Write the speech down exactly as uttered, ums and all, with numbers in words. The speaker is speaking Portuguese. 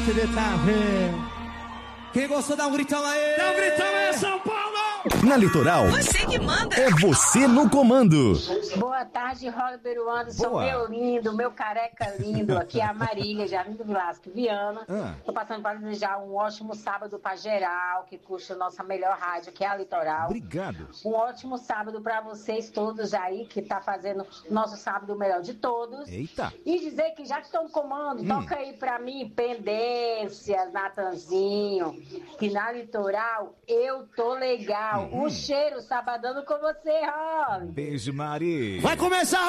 Quem gostou, dá um gritão aí! Dá um gritão aí, São Paulo! Na Litoral, Você que manda. É você no comando. Boa tarde, Roberto Anderson, Boa. meu lindo, meu careca lindo. Aqui é a Marília, Jardim do Vilasco, Viana. Ah. Tô passando para desejar um ótimo sábado para geral, que curte a nossa melhor rádio, que é a Litoral. Obrigado. Um ótimo sábado para vocês todos aí, que tá fazendo nosso sábado o melhor de todos. Eita. E dizer que já que estão no comando, Hum. toca aí para mim, Pendências, Natanzinho, que na Litoral eu tô legal. Uhum. Um cheiro, sabadando com você, Rob. Beijo, Mari. Vai começar,